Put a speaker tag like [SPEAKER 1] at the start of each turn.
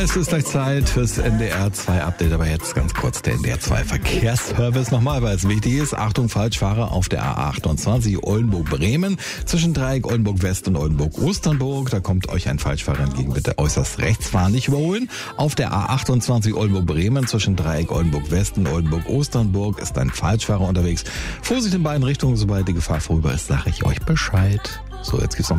[SPEAKER 1] Es ist gleich Zeit fürs NDR 2 Update, aber jetzt ganz kurz der NDR 2 Verkehrsservice nochmal, weil es wichtig ist. Achtung, Falschfahrer auf der A28 Oldenburg-Bremen zwischen Dreieck Oldenburg-West und Oldenburg-Osternburg. Da kommt euch ein Falschfahrer entgegen, bitte äußerst rechts fahren, nicht überholen. Auf der A28 Oldenburg-Bremen zwischen Dreieck Oldenburg-West und Oldenburg-Osternburg ist ein Falschfahrer unterwegs. Vorsicht in beiden Richtungen, sobald die Gefahr vorüber ist, sage ich euch Bescheid. So, jetzt gibt's noch